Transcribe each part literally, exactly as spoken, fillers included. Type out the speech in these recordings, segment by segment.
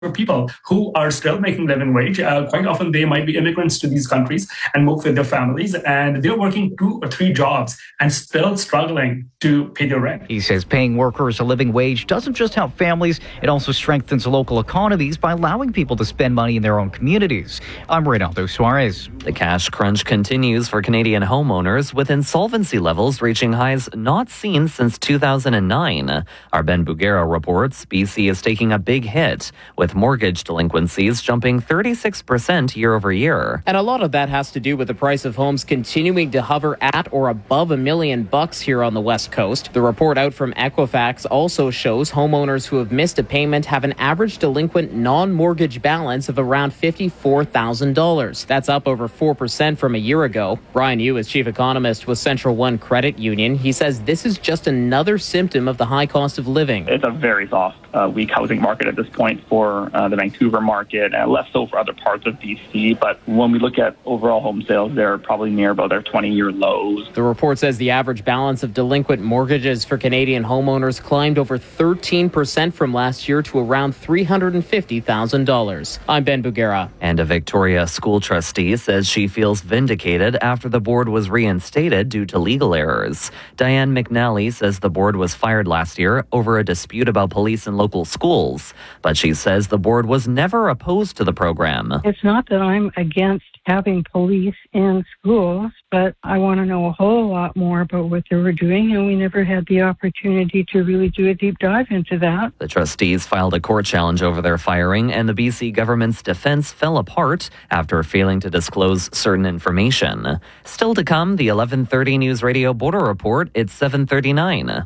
people who are still making living wage. Uh, quite often they might be immigrants to these countries and move with their families, and they're working two or three jobs and still struggling to pay their rent. He says paying workers a living wage doesn't just help families, it also strengthens local economies by allowing people to spend money in their own communities. I'm Reynaldo Suarez. The cash crunch continues for Canadian homeowners, with insolvency levels reaching highs not seen since two thousand nine. Our Ben Bugera reports B C is taking a big hit, with mortgage delinquencies jumping thirty-six percent year over year. And a lot of that has to do with the price of homes continuing to hover at or above a million bucks here on the West Coast. The report out from Equifax also shows homeowners who have missed a payment have an average delinquent non-mortgage balance of around fifty-four thousand dollars. That's up over four percent from a year ago. Brian Yu is chief economist with Central One Credit Union. He says this is just another symptom of the high cost of living. It's a very soft, uh, weak housing market at this point for uh, the Vancouver market, and less so for other parts of B C. But when we look at overall home sales, they're probably near about their twenty-year lows. The report says the average balance of delinquent mortgages for Canadian homeowners climbed over thirteen percent from last year to around three hundred fifty thousand dollars. I'm Ben Bugera. And a Victoria school trustee says she feels vindicated after the board was reinstated due to legal errors. Diane McNally says the board was fired last year over a dispute about police in local schools, but she says the board was never opposed to the program. It's not that I'm against having police in schools, but I want to know a whole lot more about what they were doing, and we never had the opportunity to really do a deep dive into that. The trustees filed a court challenge over their firing, and the B C government's defense fell apart after failing to disclose certain information. Still to come, the eleven thirty News Radio Border Report. It's seven thirty-nine.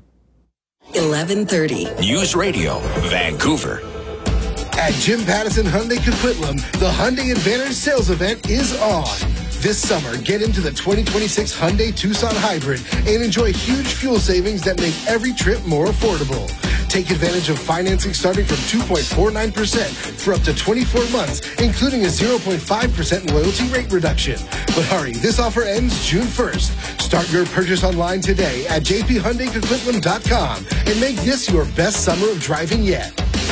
eleven thirty. News Radio, Vancouver. At Jim Pattison Hyundai Coquitlam, the Hyundai Advantage sales event is on. This summer, get into the twenty twenty-six Hyundai Tucson Hybrid and enjoy huge fuel savings that make every trip more affordable. Take advantage of financing starting from two point four nine percent for up to twenty-four months, including a zero point five percent loyalty rate reduction. But hurry, this offer ends June first. Start your purchase online today at j p hyundai coquitlam dot com and make this your best summer of driving yet.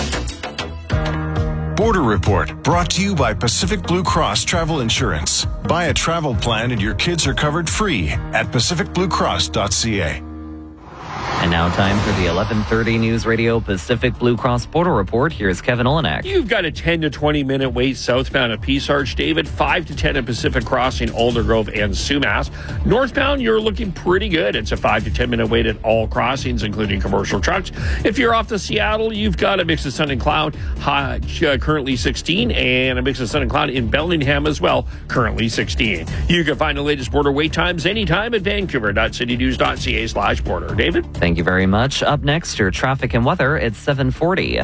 Border Report, brought to you by Pacific Blue Cross Travel Insurance. Buy a travel plan and your kids are covered free at pacific blue cross dot c a. And now time for the eleven thirty News Radio Pacific Blue Cross Border Report. Here's Kevin Olenek. You've got a ten to twenty minute wait southbound at Peace Arch, David, five to ten at Pacific Crossing, Aldergrove, and Sumas. Northbound, you're looking pretty good. It's a five to ten minute wait at all crossings, including commercial trucks. If you're off to Seattle, you've got a mix of sun and cloud, high, uh, currently sixteen, and a mix of sun and cloud in Bellingham as well, currently sixteen. You can find the latest border wait times anytime at vancouver dot city news dot c a slash border. David? Thank you very much. Up next, your traffic and weather. It's seven forty.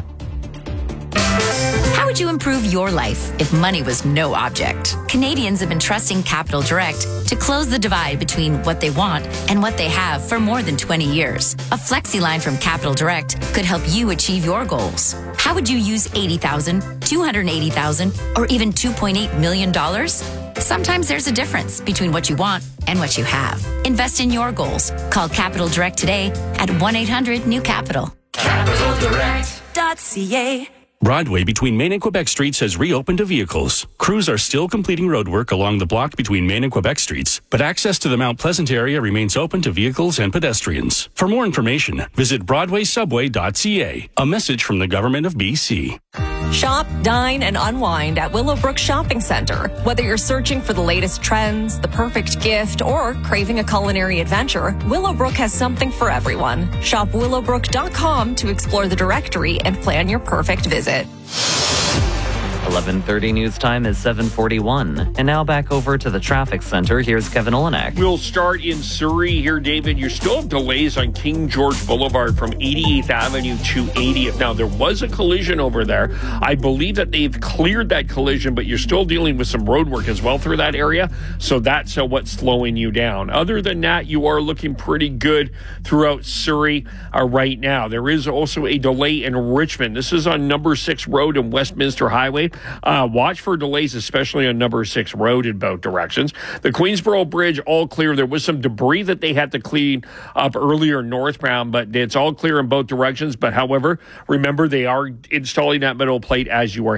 How would you improve your life if money was no object? Canadians have been trusting Capital Direct to close the divide between what they want and what they have for more than twenty years. A flexi line from Capital Direct could help you achieve your goals. How would you use eighty thousand dollars, two hundred eighty thousand dollars, or even two point eight million dollars? Sometimes there's a difference between what you want and what you have. Invest in your goals. Call Capital Direct today at one eight hundred new capital. capital direct dot c a. Broadway between Main and Quebec Streets has reopened to vehicles. Crews are still completing roadwork along the block between Main and Quebec Streets, but access to the Mount Pleasant area remains open to vehicles and pedestrians. For more information, visit broadway subway dot c a. A message from the Government of B C. Shop, dine, and unwind at Willowbrook Shopping Center. Whether you're searching for the latest trends, the perfect gift, or craving a culinary adventure, Willowbrook has something for everyone. Shop willowbrook dot com to explore the directory and plan your perfect visit. eleven thirty news time is seven forty-one. And now back over to the traffic center. Here's Kevin Olenek. We'll start in Surrey here, David. You still have delays on King George Boulevard from eighty-eighth Avenue to eightieth. Now, there was a collision over there. I believe that they've cleared that collision, but you're still dealing with some road work as well through that area. So that's uh, what's slowing you down. Other than that, you are looking pretty good throughout Surrey uh, right now. There is also a delay in Richmond. This is on number six Road and Westminster Highway. Uh, watch for delays, especially on number six road in both directions. The Queensboro Bridge, all clear. There was some debris that they had to clean up earlier northbound, but it's all clear in both directions. But however, remember, they are installing that metal plate as you are